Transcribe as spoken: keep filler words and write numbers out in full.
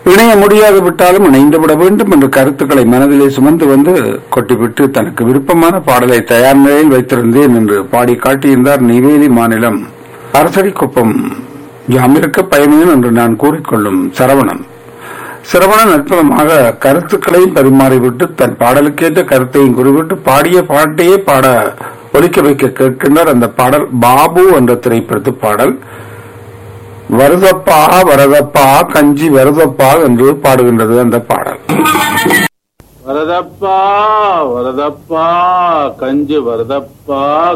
இணைய முடியாது விட்டாலும் இணைந்து விட வேண்டும் என்ற கருத்துக்களை மனதிலே சுமந்து வந்து கொட்டிவிட்டு தனக்கு விருப்பமான பாடலை தயார் நிலையில் வைத்திருந்தேன் என்று பாடி காட்டியிருந்தார் நெய்வேலி மாநிலம் அரசடிக்குப்பம் யாமிருக்க பயமேன் என்று நான் கூறிக்கொள்ளும் சரவணன். சரவணன் அற்புதமாக கருத்துக்களையும் பரிமாறிவிட்டு தன் பாடலுக்கேற்ற கருத்தையும் குறிவிட்டு பாடிய பாட்டையே பாட ஒலிக்க வைக்க கேட்கின்றார். அந்த பாடல் பாபு என்ற திரைப்படத்து பாடல். வருதப்பா வரதப்பா கஞ்சி வருதப்பா என்று பாடுகின்றது அந்த பாடல். வரதப்பா வரதப்பா கஞ்சி வரதப்பா